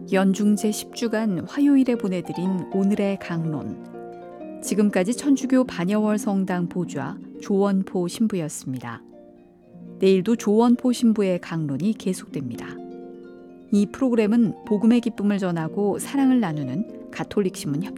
연중 제10주간 화요일에 보내드린 오늘의 강론. 지금까지 천주교 반야월 성당 보좌 조원포 신부였습니다. 내일도 조원포 신부의 강론이 계속됩니다. 이 프로그램은 복음의 기쁨을 전하고 사랑을 나누는 가톨릭 신문 협찬입니다.